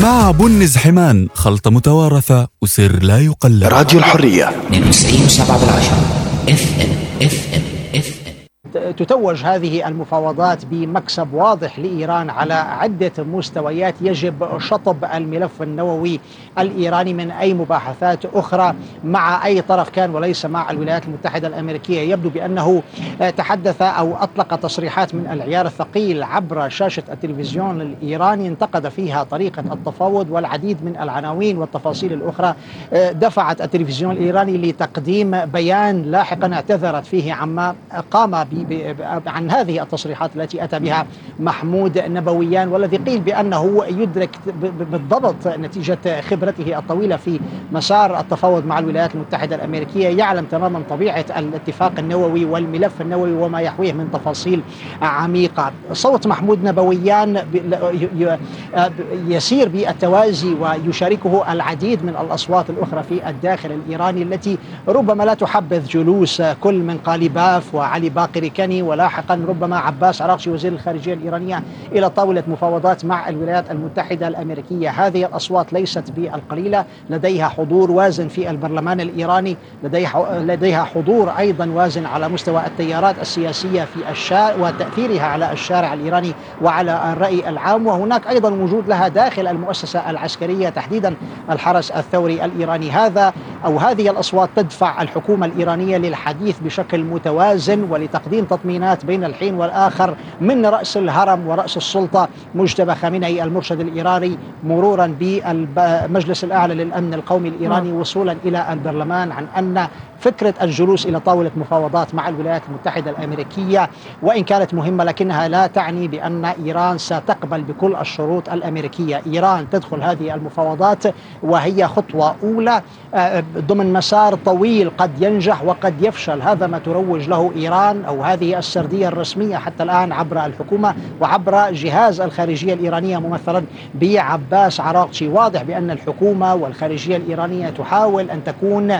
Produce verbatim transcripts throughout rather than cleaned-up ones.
مع بنز حمان، خلطة متوارثة وسر لا يقلد. راديو الحرية اثنين وستين وسبعة بالعشرة اف ام اف ام اف ام. تتوج هذه المفاوضات بمكسب واضح لإيران على عدة مستويات. يجب شطب الملف النووي الإيراني من أي مباحثات أخرى مع أي طرف كان وليس مع الولايات المتحدة الأمريكية. يبدو بأنه تحدث أو أطلق تصريحات من العيار الثقيل عبر شاشة التلفزيون الإيراني انتقد فيها طريقة التفاوض والعديد من العناوين والتفاصيل الأخرى دفعت التلفزيون الإيراني لتقديم بيان لاحقا اعتذرت فيه عما قام عن هذه التصريحات التي أتى بها محمود نبويان، والذي قيل بأنه يدرك بالضبط نتيجة خبرته الطويلة في مسار التفاوض مع الولايات المتحدة الأمريكية. يعلم تماما طبيعة الاتفاق النووي والملف النووي وما يحويه من تفاصيل عميقة. صوت محمود نبويان يسير بالتوازي ويشاركه العديد من الأصوات الأخرى في الداخل الإيراني التي ربما لا تحبذ جلوس كل من قالباف وعلي باقر كني ولاحقا ربما عباس عراقچي وزير الخارجية الإيرانية إلى طاولة مفاوضات مع الولايات المتحدة الأمريكية. هذه الأصوات ليست بالقليلة، لديها حضور وازن في البرلمان الإيراني، لديها لديها حضور أيضا وازن على مستوى التيارات السياسية في الشارع وتأثيرها على الشارع الإيراني وعلى الرأي العام، وهناك أيضا وجود لها داخل المؤسسة العسكرية تحديدا الحرس الثوري الإيراني. هذا أو هذه الأصوات تدفع الحكومة الإيرانية للحديث بشكل متوازن ولتقديم تطمينات بين الحين والآخر من رأس الهرم ورأس السلطة مجتبى خامنئي المرشد الإيراني مرورا بالمجلس الأعلى للأمن القومي الإيراني وصولا إلى البرلمان عن أن فكرة الجلوس إلى طاولة مفاوضات مع الولايات المتحدة الأمريكية وإن كانت مهمة لكنها لا تعني بأن إيران ستقبل بكل الشروط الأمريكية. إيران تدخل هذه المفاوضات وهي خطوة أولى ضمن مسار طويل قد ينجح وقد يفشل. هذا ما تروج له إيران أو هذه السردية الرسمية حتى الآن عبر الحكومة وعبر جهاز الخارجية الإيرانية ممثلا بعباس عراقچي. واضح بأن الحكومة والخارجية الإيرانية تحاول أن تكون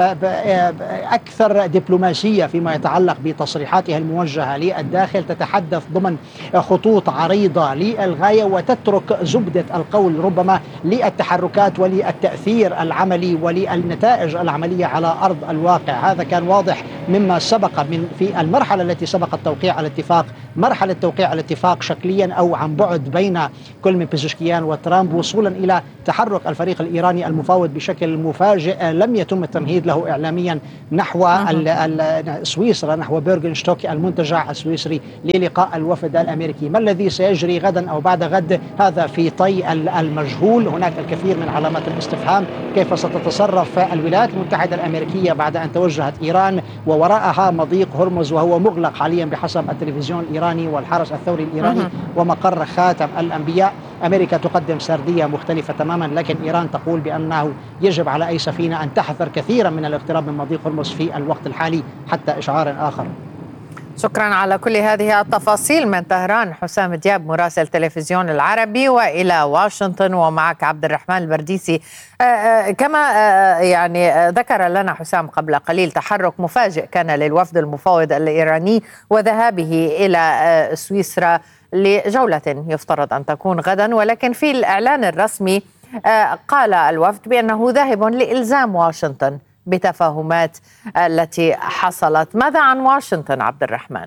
أكثر دبلوماسية فيما يتعلق بتصريحاتها الموجهة للداخل، تتحدث ضمن خطوط عريضة للغاية وتترك زبدة القول ربما للتحركات وللتأثير العملي وللنتائج العملية على أرض الواقع. هذا كان واضح مما سبق من في المرحلة التي سبقت توقيع الاتفاق، مرحلة توقيع الاتفاق شكليا أو عن بعد بين كل من بيزشكيان وترامب، وصولا إلى تحرك الفريق الإيراني المفاوض بشكل مفاجئ لم يتم التمهيد له إعلاميا نحو سويسرا، نحو بيرغنشتوك المنتجع السويسري للقاء الوفد الأمريكي. ما الذي سيجري غدا أو بعد غد هذا في طي المجهول. هناك الكثير من علامات الاستفهام. كيف ستتصرف الولايات المتحدة الأمريكية بعد أن توجهت إيران ووراءها مضيق هرمز وهو مغلق حاليا بحسب التلفزيون الإيراني والحرس الثوري الإيراني ومقر خاتم الأنبياء. أمريكا تقدم سردية مختلفة تماما، لكن إيران تقول بأنه يجب على أي سفينة أن تحذر كثيرا من الاقتراب من مضيق هرمز في الوقت الحالي حتى إشعار آخر. شكرا على كل هذه التفاصيل من طهران. حسام دياب مراسل تلفزيون العربي، وإلى واشنطن ومعك عبد الرحمن البرديسي. كما يعني ذكر لنا حسام قبل قليل تحرك مفاجئ كان للوفد المفاوض الإيراني وذهابه إلى سويسرا لجولة يفترض أن تكون غدا، ولكن في الإعلان الرسمي قال الوفد بأنه ذاهب لإلزام واشنطن بتفاهمات التي حصلت. ماذا عن واشنطن عبد الرحمن؟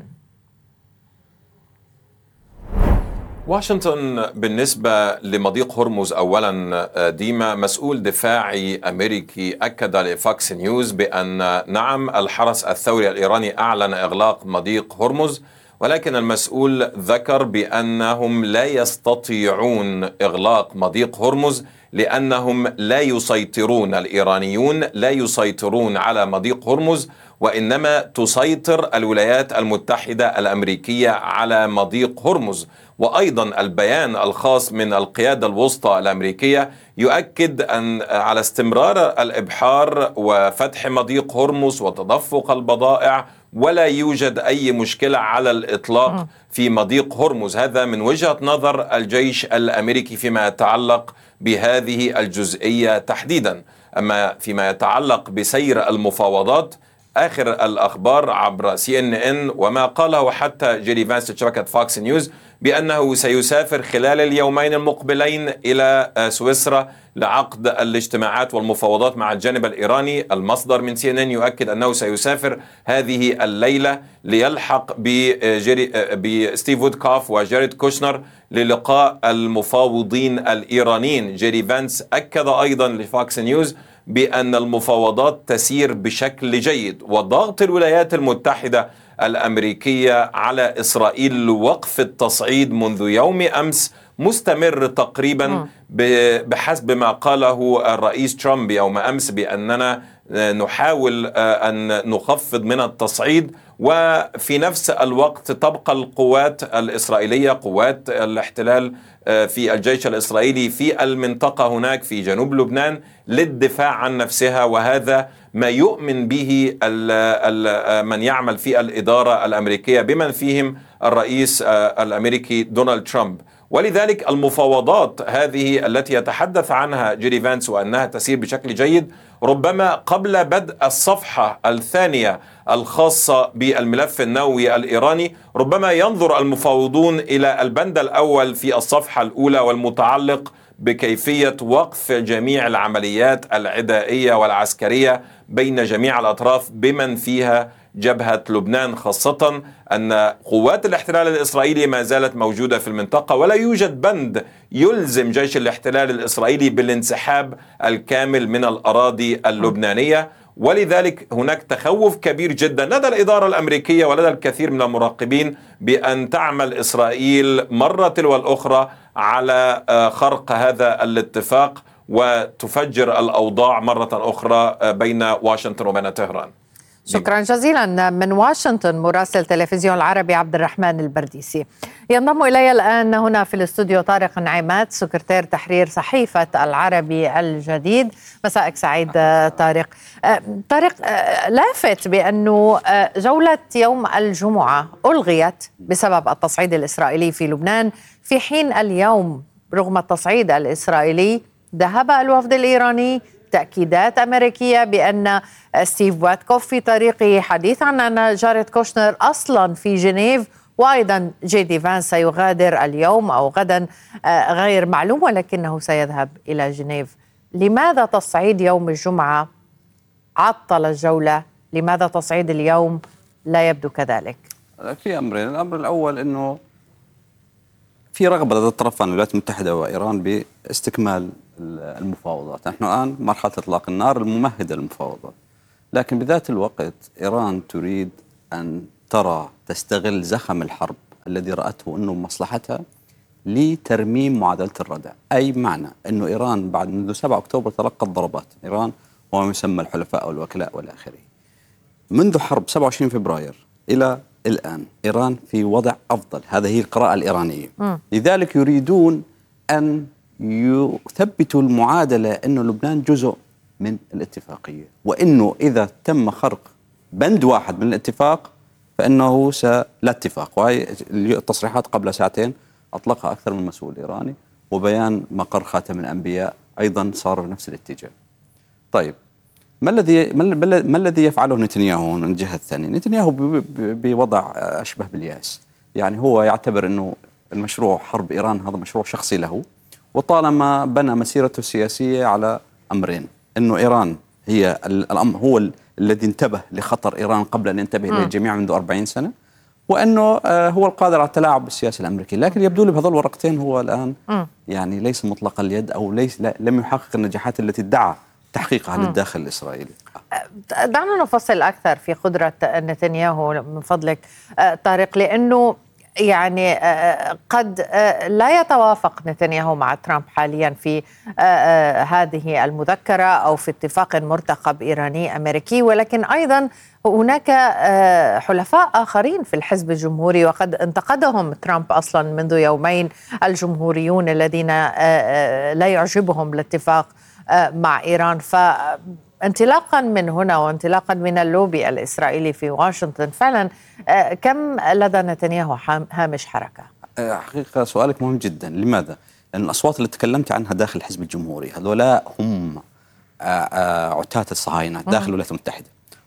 واشنطن بالنسبة لمضيق هرمز أولا ديما، مسؤول دفاعي أمريكي أكد لفاكس نيوز بأن نعم الحرس الثوري الإيراني أعلن إغلاق مضيق هرمز، ولكن المسؤول ذكر بأنهم لا يستطيعون إغلاق مضيق هرمز لأنهم لا يسيطرون، الإيرانيون لا يسيطرون على مضيق هرمز، وإنما تسيطر الولايات المتحدة الأمريكية على مضيق هرمز. وأيضا البيان الخاص من القيادة الوسطى الأمريكية يؤكد أن على استمرار الإبحار وفتح مضيق هرمز وتدفق البضائع، ولا يوجد أي مشكلة على الإطلاق في مضيق هرمز. هذا من وجهة نظر الجيش الأمريكي فيما يتعلق بهذه الجزئية تحديدا. أما فيما يتعلق بسير المفاوضات، آخر الأخبار عبر سي إن إن وما قاله حتى جيري فانس لشبكة فوكس نيوز بأنه سيسافر خلال اليومين المقبلين إلى سويسرا لعقد الاجتماعات والمفاوضات مع الجانب الإيراني. المصدر من سي إن إن يؤكد أنه سيسافر هذه الليلة ليلحق بستيف وودكوف وجاريد كوشنر للقاء المفاوضين الإيرانيين. جيري فانس أكد أيضا لفوكس نيوز بأن المفاوضات تسير بشكل جيد، وضغط الولايات المتحدة الأمريكية على إسرائيل لوقف التصعيد منذ يوم أمس مستمر تقريبا بحسب ما قاله الرئيس ترامب يوم أمس، بأننا نحاول أن نخفض من التصعيد، وفي نفس الوقت تبقى القوات الإسرائيلية قوات الاحتلال في الجيش الإسرائيلي في المنطقة هناك في جنوب لبنان للدفاع عن نفسها، وهذا ما يؤمن به ال ال من يعمل في الإدارة الأمريكية بمن فيهم الرئيس الأمريكي دونالد ترامب. ولذلك المفاوضات هذه التي يتحدث عنها جيري فانس وأنها تسير بشكل جيد، ربما قبل بدء الصفحة الثانية الخاصة بالملف النووي الإيراني ربما ينظر المفاوضون إلى البند الأول في الصفحة الأولى والمتعلق بكيفية وقف جميع العمليات العدائية والعسكرية بين جميع الأطراف بمن فيها جبهة لبنان، خاصة أن قوات الاحتلال الإسرائيلي ما زالت موجودة في المنطقة ولا يوجد بند يلزم جيش الاحتلال الإسرائيلي بالانسحاب الكامل من الأراضي اللبنانية. ولذلك هناك تخوف كبير جدا لدى الإدارة الأمريكية ولدى الكثير من المراقبين بأن تعمل إسرائيل مرة تلو الأخرى على خرق هذا الاتفاق وتفجر الأوضاع مرة أخرى بين واشنطن وبين طهران. شكرا جزيلا. من واشنطن مراسل تلفزيون العربي عبد الرحمن البرديسي. ينضم إلي الآن هنا في الاستوديو طارق نعيمات سكرتير تحرير صحيفة العربي الجديد. مساءك سعيد طارق. طارق، لافت بأنه جولة يوم الجمعة ألغيت بسبب التصعيد الإسرائيلي في لبنان، في حين اليوم رغم التصعيد الإسرائيلي ذهب الوفد الإيراني، تأكيدات أمريكية بأن ستيف وودكوف في طريقه، حديث عن أن جاريد كوشنر أصلا في جنيف، وأيضا جيدي فانس سيغادر اليوم أو غدا، غير معلوم ولكنه سيذهب إلى جنيف. لماذا تصعيد يوم الجمعة عطل الجولة؟ لماذا تصعيد اليوم لا يبدو كذلك؟ في أمرين. الأمر الأول أنه في رغبة لدى الطرفين الولايات المتحدة وإيران باستكمال المفاوضات. نحن الآن مرحلة إطلاق النار الممهدة للمفاوضات، لكن بذات الوقت إيران تريد أن ترى تستغل زخم الحرب الذي رأته أنه مصلحتها لترميم معادلة الردع. أي معنى أنه إيران بعد منذ سبعة أكتوبر تلقت ضربات. إيران هو ما يسمى الحلفاء والوكلاء والى آخره. منذ حرب سبعة وعشرين فبراير إلى الآن إيران في وضع أفضل، هذه هي القراءة الإيرانية. م. لذلك يريدون أن يثبتوا المعادلة أنه لبنان جزء من الاتفاقية، وأنه إذا تم خرق بند واحد من الاتفاق فإنه لا اتفاق. وهي التصريحات قبل ساعتين أطلقها أكثر من مسؤول إيراني، وبيان مقر خاتم الأنبياء أيضا صار بنفس الاتجاه. طيب، ما الذي ما الذي يفعله نتنياهو من الجهة الثانية؟ نتنياهو بوضع أشبه بالياس، يعني هو يعتبر أنه المشروع حرب إيران هذا مشروع شخصي له، وطالما بنى مسيرته السياسية على أمرين: أنه إيران هي الأمر هو الذي انتبه لخطر إيران قبل أن ينتبه إلى الجميع منذ أربعين سنة، وأنه هو القادر على التلاعب بالسياسة الأمريكية. لكن يبدو لي بهذول الورقتين هو الآن يعني ليس مطلق اليد، أو ليس لم يحقق النجاحات التي ادعى تحقيقها للداخل الإسرائيلي. دعنا نفصل أكثر في قدرة نتنياهو من فضلك طارق، لأنه يعني قد لا يتوافق نتنياهو مع ترامب حاليا في هذه المذكرة أو في اتفاق مرتقب إيراني أمريكي، ولكن أيضا هناك حلفاء آخرين في الحزب الجمهوري وقد انتقدهم ترامب أصلا منذ يومين، الجمهوريون الذين لا يعجبهم الاتفاق مع إيران. فانطلاقا من هنا وانطلاقا من اللوبي الإسرائيلي في واشنطن، فعلا كم لدى نتنياهو هامش حركة؟ حقيقة سؤالك مهم جدا. لماذا؟ لأن الأصوات اللي تكلمت عنها داخل الحزب الجمهوري هذولا هم عتاة الصهاينة داخل الولايات المتحدة.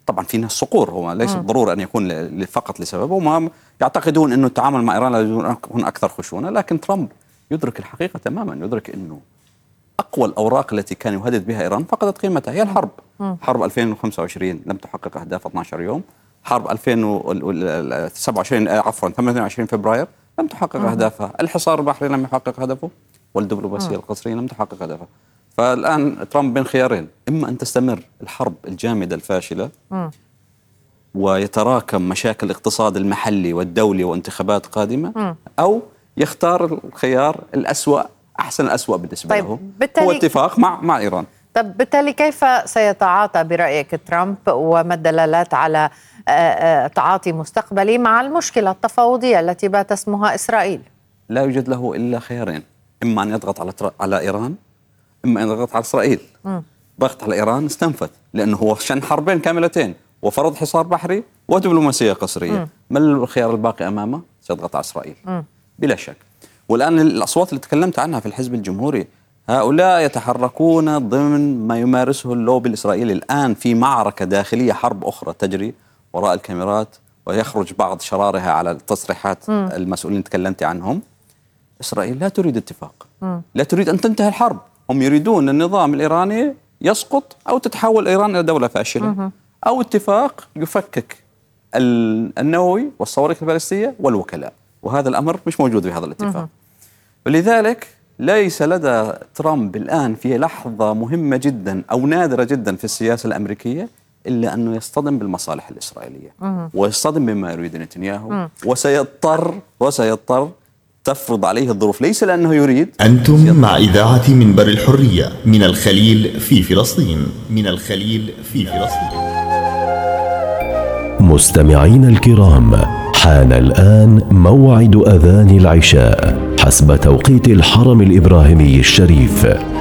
طبعا في ناس صقور، هو ليس بالضرورة أن يكون فقط لسببه، وما يعتقدون أنه التعامل مع إيران لازم يكون أكثر خشونة. لكن ترامب يدرك الحقيقة تماما، يدرك أنه أقوى الأوراق التي كان يهدد بها إيران فقدت قيمتها. هي الحرب، حرب ألفين وخمسة وعشرين لم تحقق أهداف اثني عشر يوم، حرب ألفين وسبعة وعشرين عفوا ثمانية وعشرين فبراير لم تحقق أهدافها، الحصار البحري لم يحقق هدفه، والدبلوماسية القصرية لم تحقق هدفها. فالآن ترامب بين خيارين، إما أن تستمر الحرب الجامدة الفاشلة م. ويتراكم مشاكل الاقتصاد المحلي والدولي وانتخابات قادمة م. أو يختار الخيار الأسوأ، أحسن الأسوأ بالنسبة طيب له بالتالي... هو اتفاق مع مع إيران. طب بالتالي كيف سيتعاطى برأيك ترامب، وما الدلالات على تعاطي مستقبلي مع المشكلة التفاوضية التي بات اسمها إسرائيل؟ لا يوجد له إلا خيارين، إما أن يضغط على تر... على إيران، إما أن يضغط على إسرائيل. م. ضغط على إيران استنفذ، لأنه هو شن حربين كاملتين وفرض حصار بحري ودبلوماسية قصرية. ما الخيار الباقي أمامه؟ سيضغط على إسرائيل م. بلا شك. والآن الأصوات اللي تكلمت عنها في الحزب الجمهوري، هؤلاء يتحركون ضمن ما يمارسه اللوبي الإسرائيلي الآن في معركة داخلية، حرب أخرى تجري وراء الكاميرات ويخرج بعض شرارها على التصريحات م. المسؤولين تكلمت عنهم. إسرائيل لا تريد اتفاق، م. لا تريد أن تنتهي الحرب، هم يريدون النظام الإيراني يسقط أو تتحول إيران إلى دولة فاشلة م. أو اتفاق يفكك النووي والصواريخ البالستية والوكلاء، وهذا الأمر مش موجود في هذا الاتفاق. م. ولذلك ليس لدى ترامب الآن في لحظة مهمة جدا أو نادرة جدا في السياسة الأمريكية إلا أنه يصطدم بالمصالح الإسرائيلية مم. ويصطدم بما يريد نتنياهو مم. وسيضطر وسيضطر تفرض عليه الظروف، ليس لأنه يريد. أنتم مع إذاعة منبر الحرية من الخليل في فلسطين، من الخليل في فلسطين. مستمعين الكرام، حان الآن موعد أذان العشاء حسب توقيت الحرم الإبراهيمي الشريف.